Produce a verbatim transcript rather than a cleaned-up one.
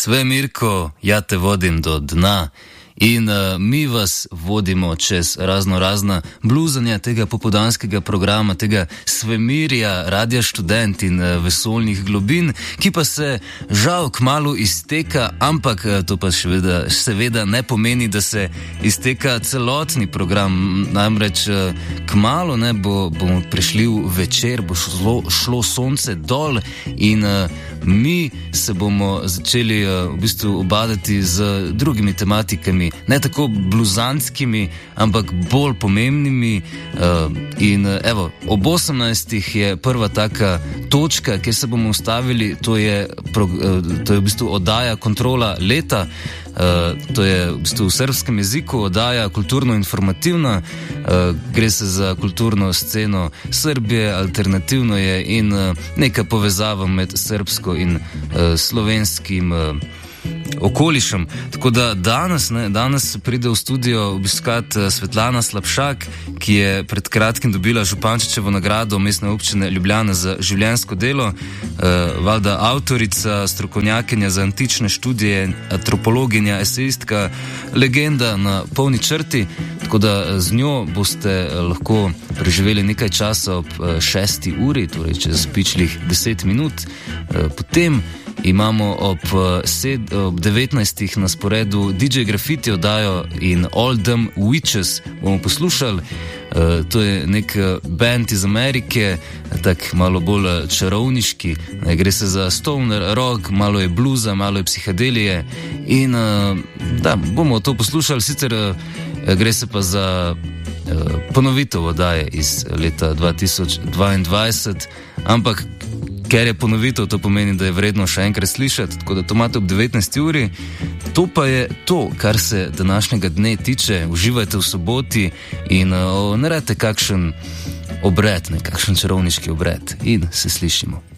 Sve Mirko, ja te vodim do dna in uh, mi vas vodimo čez razno razna bluzanja tega popoldanskega programa, tega svemirja, Radia Študent in uh, vesoljnih globin, ki pa se žal kmalu izteka, ampak uh, to pa seveda, seveda ne pomeni, da se izteka celotni program, namreč uh, kmalu ne bo, bomo prišli v večer, bo šlo, šlo sonce dol in uh, mi se bomo začeli uh, v bistvu obadati z drugimi tematikami, ne tako bluzanskimi, ampak bolj pomembnimi. Uh, in uh, evo, ob osemnajstih je prva taka točka, kjer se bomo ustavili, to je, pro, uh, to je v bistvu oddaja Kontrola leta. Uh, to je v bistvu v srbskem jeziku oddaja kulturno-informativna, uh, gre se za kulturno sceno Srbije, alternativno je in uh, neka povezava med srbsko in uh, slovenskim uh, okolišem. Tako da danes, ne, danes pride v studio obiskat Svetlana Slapšak, ki je pred kratkim dobila Župančičevo nagrado Mestne občine Ljubljana za življenjsko delo, uh, valjda avtorica, strokovnjakinja za antične študije, antropologinja, esejistka, legenda na polni črti, tako da z njo boste lahko preživeli nekaj časa ob šesti uri, torej čez pičlih deset minut. Uh, potem imamo ob, sed, ob devetnajstih na sporedu D J Graffiti oddajo in All Them Witches bomo poslušali. Uh, to je nek band iz Amerike, tak malo bolj čarovniški, ne, gre se za stoner rock, malo je bluza, malo je psihadelije in uh, da, bomo to poslušali, sicer uh, gre se pa za uh, ponovitev oddaje iz leta dva tisoč dvaindvajset, ampak ker je ponovitev, to pomeni, da je vredno še enkrat slišati, tako da to imate ob devetnajsti uri. To pa je to, kar se današnjega dne tiče. Uživajte v soboti in uh, naredite kakšen obred, nekakšen čarovniški obred in se slišimo.